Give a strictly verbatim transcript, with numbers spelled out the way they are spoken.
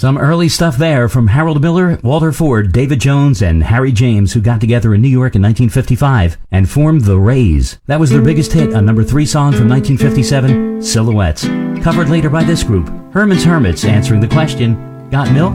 Some early stuff there from Harold Miller, Walter Ford, David Jones, and Harry James, who got together in New York in nineteen fifty-five and formed The Rays. That was their biggest hit, a number three song from nineteen fifty-seven, Silhouettes. Covered later by this group, Herman's Hermits, answering the question, got milk?